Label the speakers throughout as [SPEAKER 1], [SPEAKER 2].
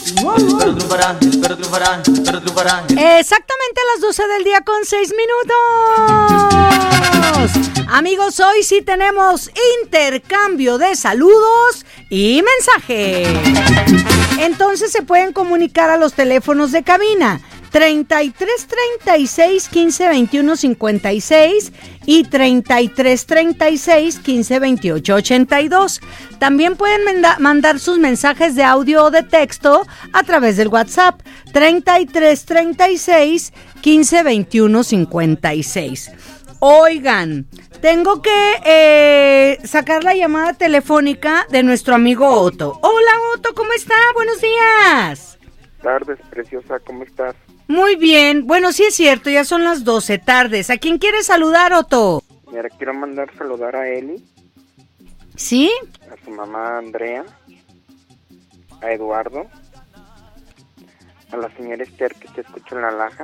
[SPEAKER 1] Espero triunfará, espero triunfará, espero triunfará.
[SPEAKER 2] Exactamente a las 12 del día con 6 minutos. Amigos, hoy sí tenemos intercambio de saludos y mensajes. Entonces se pueden comunicar a los teléfonos de cabina 33 36 15 21 56 y 33 36 15 28 82. También pueden mandar sus mensajes de audio o de texto a través del WhatsApp 33 36 15 21 56. Oigan, tengo que sacar la llamada telefónica de nuestro amigo Otto. Hola Otto, ¿cómo está? Buenos días.
[SPEAKER 3] Tardes, preciosa, ¿cómo estás?
[SPEAKER 2] Muy bien, bueno, sí es cierto, ya son las 12 tardes. ¿A quién quieres saludar, Otto?
[SPEAKER 3] Mira, quiero mandar saludar a Eli.
[SPEAKER 2] ¿Sí?
[SPEAKER 3] A su mamá Andrea, a Eduardo, a la señora Esther que te escucha en La Laja,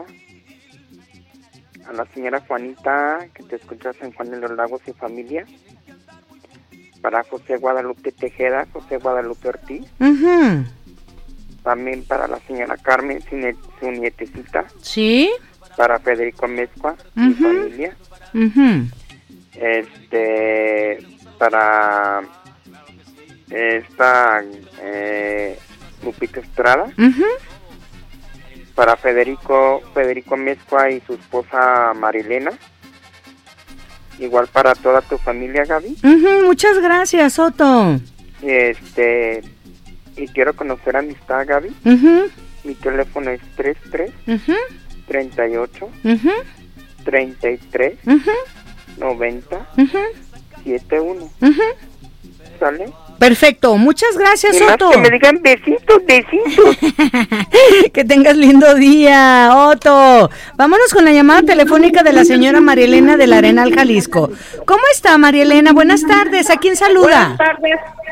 [SPEAKER 3] a la señora Juanita que te escucha en Juan de los Lagos y familia, para José Guadalupe Tejeda, José Guadalupe Ortiz, también para la señora Carmen, su nietecita,
[SPEAKER 2] ¿sí?
[SPEAKER 3] Para Federico Mezcua y familia, para esta Lupita Estrada, para Federico Mezcua y su esposa Marilena, igual para toda tu familia, Gaby.
[SPEAKER 2] Muchas gracias, Otto.
[SPEAKER 3] Y quiero conocer amistad, Gaby. Mi teléfono es 33 38 33 90 71. ¿Sale?
[SPEAKER 2] Perfecto, muchas gracias, Otto.
[SPEAKER 3] Que me digan besitos.
[SPEAKER 2] Que tengas lindo día, Otto. Vámonos con la llamada telefónica de la señora Marielena del Arenal, Jalisco. ¿Cómo está, Marielena? Buenas tardes, ¿a quién saluda?
[SPEAKER 4] Buenas tardes,